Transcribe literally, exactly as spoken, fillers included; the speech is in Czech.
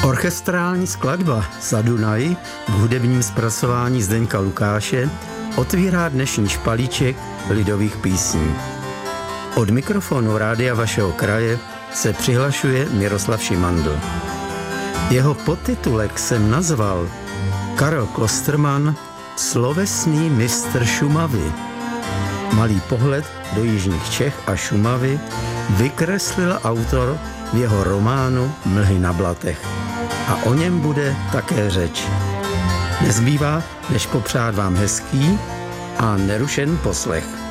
Orchestrální skladba Za Dunaj v hudebním zpracování Zdeňka Lukáše otvírá dnešní špalíček lidových písní. Od mikrofonu rádia vašeho kraje se přihlašuje Miroslav Šimandl. Jeho podtitulek jsem nazval Karel Klostermann, slovesný mistr Šumavy. Malý pohled do jižních Čech a Šumavy vykreslil autor v jeho románu Mlhy na blatech. A o něm bude také řeč. Nezbývá, než popřát vám hezký a nerušen poslech.